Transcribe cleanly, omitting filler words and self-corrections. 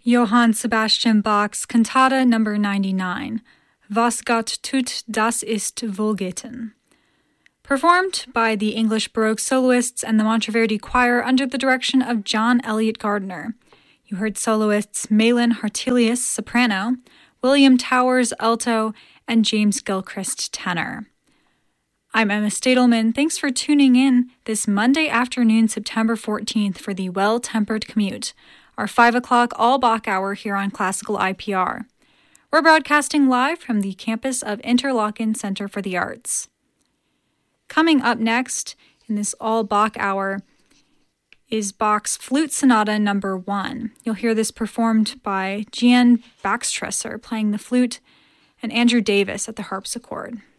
Johann Sebastian Bach's Cantata No. 99, Was Gott tut, das ist Wohlgeten. Performed by the English Baroque soloists and the Monteverdi Choir under the direction of John Elliott Gardner. You heard soloists Malin Hartelius, soprano, William Towers, alto, and James Gilchrist, tenor. I'm Emma Stadelman. Thanks for tuning in this Monday afternoon, September 14th, for the Well-Tempered Commute, our 5 o'clock all-Bach hour here on Classical IPR. We're broadcasting live from the campus of Interlochen Center for the Arts. Coming up next in this all-Bach hour is Bach's Flute Sonata No. 1. You'll hear this performed by Gian Baxtresser playing the flute and Andrew Davis at the harpsichord.